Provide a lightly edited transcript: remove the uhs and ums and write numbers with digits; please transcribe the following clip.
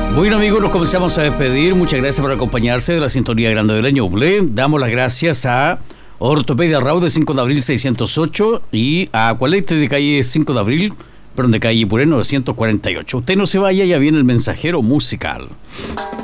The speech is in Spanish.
Bueno, amigos, nos comenzamos a despedir. Muchas gracias por acompañarse de la sintonía grande del Ñuble. Damos las gracias a Ortopedia Rau de 5 de abril 608 y a Acualete de calle 5 de abril, perdón, de calle Puré 948. Usted no se vaya, ya viene el mensajero musical.